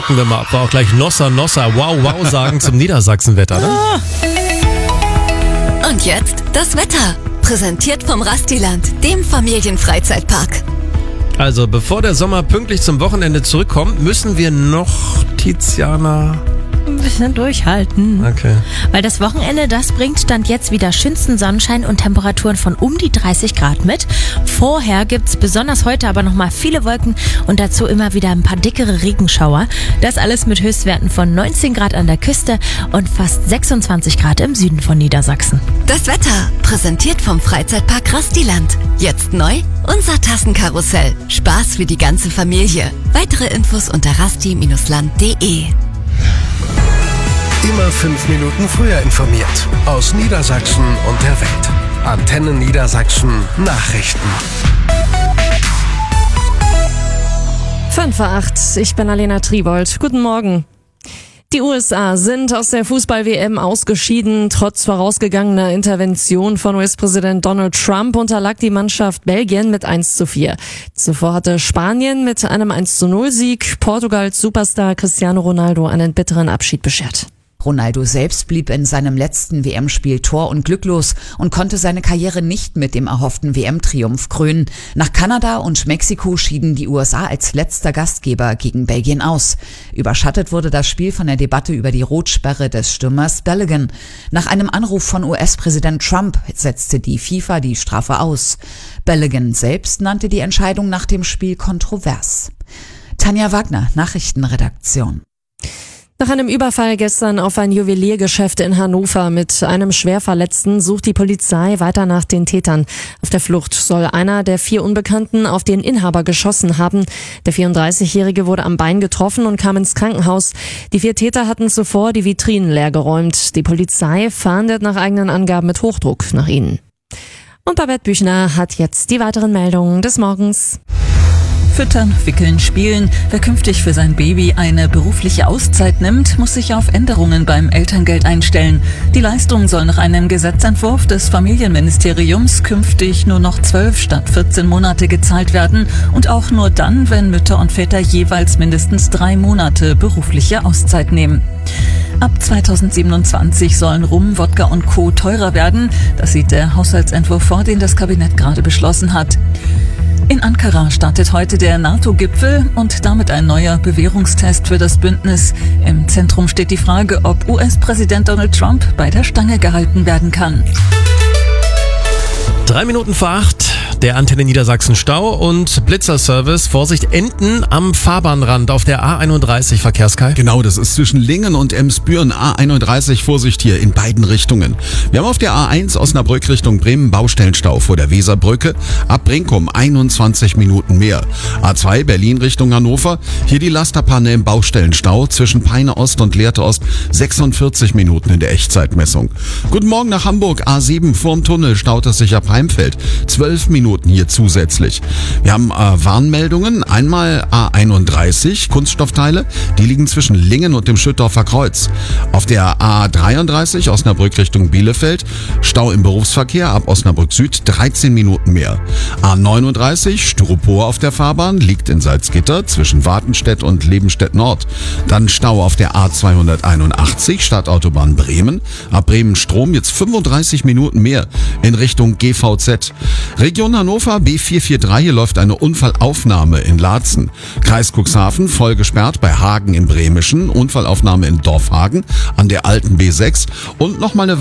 warten wir mal, ob wir auch gleich Nossa, wow, wow sagen zum Niedersachsenwetter, ne? Und jetzt das Wetter. Präsentiert vom Rastiland, dem Familienfreizeitpark. Also, bevor der Sommer pünktlich zum Wochenende zurückkommt, müssen wir noch, Tiziana... Ein bisschen durchhalten. Okay. Weil das Wochenende, das bringt Stand jetzt wieder schönsten Sonnenschein und Temperaturen von um die 30 Grad mit. Vorher gibt's besonders heute aber nochmal viele Wolken und dazu immer wieder ein paar dickere Regenschauer. Das alles mit Höchstwerten von 19 Grad an der Küste und fast 26 Grad im Süden von Niedersachsen. Das Wetter, präsentiert vom Freizeitpark Rastiland. Jetzt neu, unser Tassenkarussell. Spaß für die ganze Familie. Weitere Infos unter rasti-land.de. Immer 5 Minuten früher informiert. Aus Niedersachsen und der Welt. Antenne Niedersachsen Nachrichten. 5:08, ich bin Alena Tribold. Guten Morgen. Die USA sind aus der Fußball-WM ausgeschieden. Trotz vorausgegangener Intervention von US-Präsident Donald Trump unterlag die Mannschaft Belgien mit 1:4. Zuvor hatte Spanien mit einem 1:0-Sieg Portugals Superstar Cristiano Ronaldo einen bitteren Abschied beschert. Ronaldo selbst blieb in seinem letzten WM-Spiel tor- und glücklos und konnte seine Karriere nicht mit dem erhofften WM-Triumph krönen. Nach Kanada und Mexiko schieden die USA als letzter Gastgeber gegen Belgien aus. Überschattet wurde das Spiel von der Debatte über die Rotsperre des Stürmers Balogun. Nach einem Anruf von US-Präsident Trump setzte die FIFA die Strafe aus. Balogun selbst nannte die Entscheidung nach dem Spiel kontrovers. Tanja Wagner, Nachrichtenredaktion. Nach einem Überfall gestern auf ein Juweliergeschäft in Hannover mit einem Schwerverletzten sucht die Polizei weiter nach den Tätern. Auf der Flucht soll einer der 4 Unbekannten auf den Inhaber geschossen haben. Der 34-Jährige wurde am Bein getroffen und kam ins Krankenhaus. Die 4 Täter hatten zuvor die Vitrinen leergeräumt. Die Polizei fahndet nach eigenen Angaben mit Hochdruck nach ihnen. Und Babette Büchner hat jetzt die weiteren Meldungen des Morgens. Füttern, wickeln, spielen. Wer künftig für sein Baby eine berufliche Auszeit nimmt, muss sich auf Änderungen beim Elterngeld einstellen. Die Leistung soll nach einem Gesetzentwurf des Familienministeriums künftig nur noch 12 statt 14 Monate gezahlt werden und auch nur dann, wenn Mütter und Väter jeweils mindestens 3 Monate berufliche Auszeit nehmen. Ab 2027 sollen Rum, Wodka und Co. teurer werden. Das sieht der Haushaltsentwurf vor, den das Kabinett gerade beschlossen hat. In Ankara startet heute der NATO-Gipfel und damit ein neuer Bewährungstest für das Bündnis. Im Zentrum steht die Frage, ob US-Präsident Donald Trump bei der Stange gehalten werden kann. 3 Minuten vor 8, der Antenne Niedersachsen Stau und Blitzerservice. Vorsicht, Enten am Fahrbahnrand auf der A31, Verkehrskai. Genau, das ist zwischen Lingen und Emsbüren. A31, Vorsicht hier in beiden Richtungen. Wir haben auf der A1 Osnabrück Richtung Bremen Baustellenstau vor der Weserbrücke. Ab Brinkum 21 Minuten mehr. A2 Berlin Richtung Hannover. Hier die Lasterpanne im Baustellenstau zwischen Peine Ost und Lehrte Ost. 46 Minuten in der Echtzeitmessung. Guten Morgen nach Hamburg. A7 vorm Tunnel staut es sich ab Heimfeld. 12 Minuten hier zusätzlich. Wir haben Warnmeldungen. Einmal A31, Kunststoffteile. Die liegen zwischen Lingen und dem Schüttorfer Kreuz. Auf der A33 Osnabrück Richtung Bielefeld. Stau im Berufsverkehr ab Osnabrück Süd 13 Minuten mehr. A39 Styropor auf der Fahrbahn liegt in Salzgitter zwischen Wartenstedt und Lebenstedt Nord. Dann Stau auf der A281 Stadtautobahn Bremen. Ab Bremen-Strom jetzt 35 Minuten mehr in Richtung GVZ. Region Hannover B443, hier läuft eine Unfallaufnahme in Laatzen. Kreis Cuxhaven voll gesperrt bei Hagen im Bremischen. Unfallaufnahme in Dorfhagen an der alten B6 und nochmal eine